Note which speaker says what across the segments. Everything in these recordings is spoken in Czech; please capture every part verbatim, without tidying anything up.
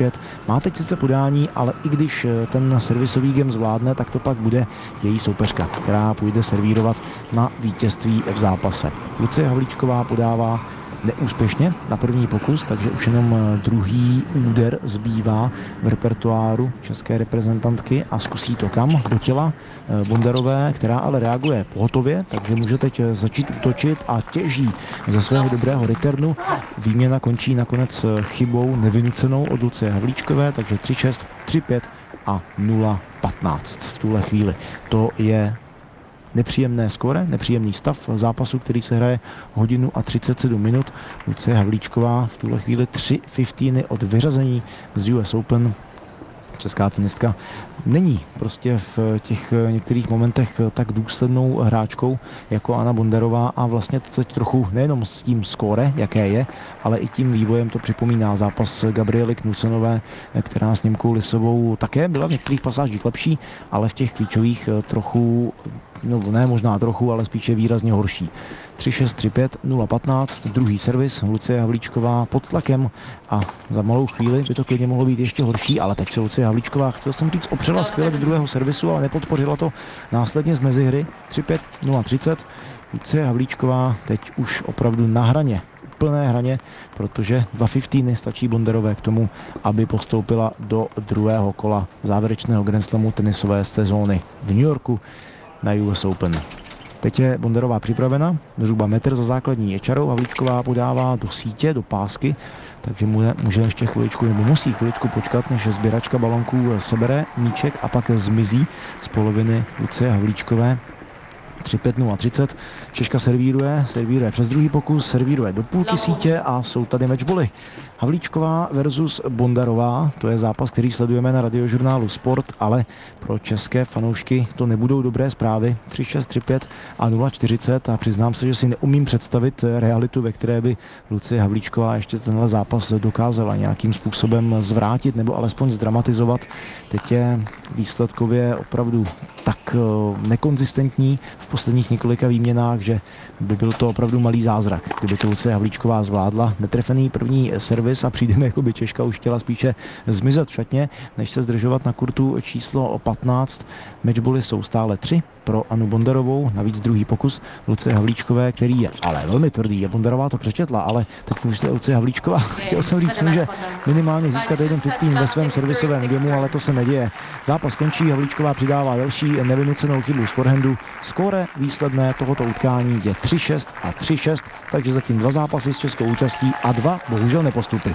Speaker 1: pět. Má teď sice podání, ale i když ten servisový game zvládne, tak to pak bude její soupeřka, která půjde servírovat na vítězství v zápase. Lucie Havlíčková podává neúspěšně na první pokus, takže už jenom druhý úder zbývá v repertoáru české reprezentantky a zkusí to kam? Do těla Bondarové, která ale reaguje pohotově, takže může teď začít útočit a těží ze svého dobrého returnu. Výměna končí nakonec chybou nevynucenou od Lucie Havlíčkové, takže tři šest, tři pět a nula patnáct v tuhle chvíli. To je nepříjemné skóre, nepříjemný stav zápasu, který se hraje hodinu a třicet sedm minut. Lucie Havlíčková v tuhle chvíli tři fifteeny od vyřazení z U S Open. Česká tenistka není prostě v těch některých momentech tak důslednou hráčkou jako Anna Bondarová a vlastně to teď trochu nejenom s tím skóre, jaké je, ale i tím vývojem to připomíná zápas Gabriely Knudsenové, která s Němkou Lisovou také byla v některých pasážích lepší, ale v těch klíčových trochu, no ne možná trochu, ale spíše výrazně horší. tři šest, tři pět, nula patnáct, druhý servis, Lucie Havlíčková pod tlakem a za malou chvíli by to klidně mohlo být ještě horší, ale teď se Lucie Havlíčková, chtěl jsem říct, opřela skvěle do druhého servisu, ale nepodpořila to následně z mezihry. tři pět, nula třicet, Lucie Havlíčková teď už opravdu na hraně, plné hraně, protože dva fifteeny stačí Bondarové k tomu, aby postoupila do druhého kola závěrečného Grand Slamu tenisové sezóny v New Yorku na U S Open. Teď je Bondarová připravena, zhruba metr za základní ječarou, Havlíčková podává do sítě, do pásky, takže může, může ještě chviličku, nebo musí chviličku počkat, než sběračka balonků sebere míček a pak zmizí z poloviny Lucie Havlíčkové. tři pět, nula třicet. Češka servíruje, servíruje přes druhý pokus, servíruje do půlky sítě a jsou tady matchboly. Havlíčková versus Bondarová, to je zápas, který sledujeme na radiožurnálu Sport, ale pro české fanoušky to nebudou dobré zprávy. tři šest, tři pět a nula čtyřicet a přiznám se, že si neumím představit realitu, ve které by Lucie Havlíčková ještě tenhle zápas dokázala nějakým způsobem zvrátit nebo alespoň zdramatizovat. Teď je výsledkově opravdu tak nekonzistentní v posledních několika výměnách, že by byl to opravdu malý zázrak, kdyby to Lucie Havlíčková zvládla. Netrefený první servis a přijdeme, jako by Češka už chtěla spíše zmizet v šatně, než se zdržovat na kurtu číslo patnáct. Matchboly jsou stále tři pro Anu Bondarovou, navíc druhý pokus Lucie Havlíčkové, který je ale velmi tvrdý. Bondarová to přečetla, ale teď může se Lucie Havlíčková, chtěl jsem říct, může minimálně získat jeden fifteen ve svém servisovém gameu, ale to se neděje. Zápas končí, Havlíčková přidává další nevynucenou chybu z forehandu. Skóre výsledné tohoto utkání je tři šest a tři šest, takže zatím dva zápasy s českou účastí a dva bohužel nepostupy.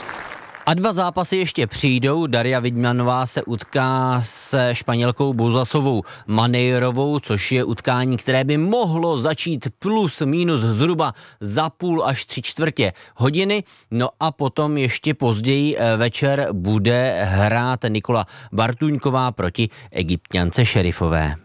Speaker 2: A dva zápasy ještě přijdou. Daria Vidmanová se utká se Španělkou Bouzasovou Maneirovou, což je utkání, které by mohlo začít plus minus zhruba za půl až tři čtvrtě hodiny. No a potom ještě později večer bude hrát Nikola Bartuňková proti Egypťance Šerifové.